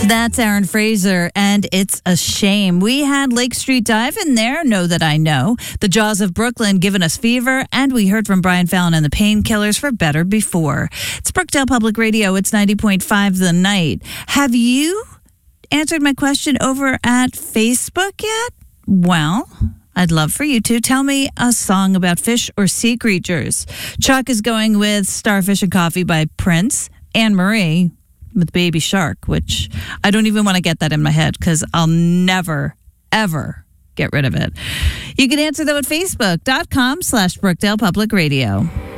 That's Aaron Fraser, and it's a shame. We had Lake Street Dive in there, Know That I Know, The Jaws of Brooklyn, Giving Us Fever, and we heard from Brian Fallon and the Painkillers for Better Before. It's Brookdale Public Radio. It's 90.5 The Night. Have you answered my question over at Facebook yet? Well, I'd love for you to tell me a song about fish or sea creatures. Chuck is going with Starfish and Coffee by Prince. Anne Marie with Baby Shark, which I don't even want to get that in my head because I'll never, ever get rid of it. You can answer though at facebook.com/Brookdale Public Radio.